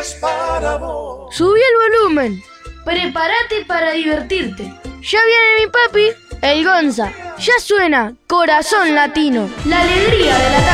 Subí el volumen. Prepárate para divertirte. Ya viene mi papi, el Gonza. Ya suena Corazón Latino. La alegría de la tarde.